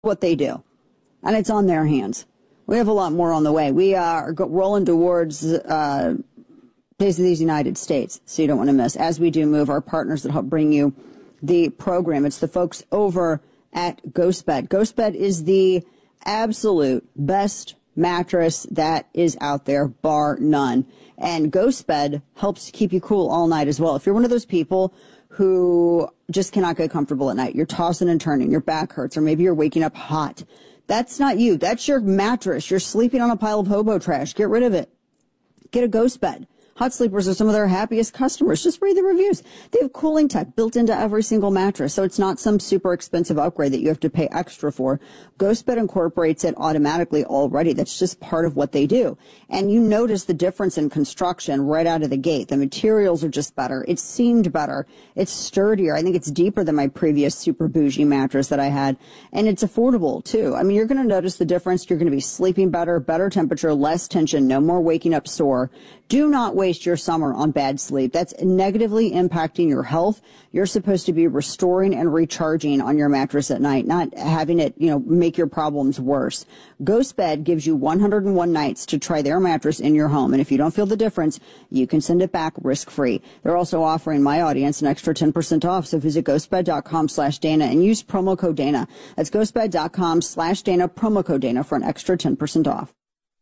what they do, and it's on their hands. We have a lot more on the way. We are rolling towards Days of these United States, so you don't want to miss. As we do move, our partners that help bring you the program, it's the folks over at GhostBed. GhostBed is the absolute best mattress that is out there, bar none. And GhostBed helps keep you cool all night as well. If you're one of those people who just cannot get comfortable at night, you're tossing and turning, your back hurts, or maybe you're waking up hot, that's not you. That's your mattress. You're sleeping on a pile of hobo trash. Get rid of it. Get a GhostBed. Hot sleepers are some of their happiest customers. Just read the reviews. They have cooling tech built into every single mattress, so it's not some super expensive upgrade that you have to pay extra for. GhostBed incorporates it automatically already. That's just part of what they do. And you notice the difference in construction right out of the gate. The materials are just better. It seemed better. It's sturdier. I think it's deeper than my previous super bougie mattress that I had. And it's affordable, too. I mean, you're going to notice the difference. You're going to be sleeping better, better temperature, less tension, no more waking up sore. Do not waste your summer on bad sleep. That's negatively impacting your health. You're supposed to be restoring and recharging on your mattress at night, not having it, make your problems worse. GhostBed gives you 101 nights to try their mattress in your home. And if you don't feel the difference, you can send it back risk-free. They're also offering my audience an extra 10% off. So visit ghostbed.com/Dana and use promo code Dana. That's ghostbed.com/Dana, promo code Dana for an extra 10% off.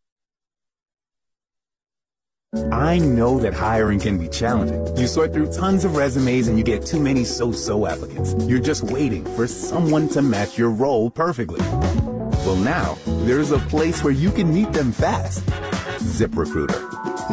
I know that hiring can be challenging. You sort through tons of resumes and you get too many so-so applicants. You're just waiting for someone to match your role perfectly. Well, now there's a place where you can meet them fast. ZipRecruiter.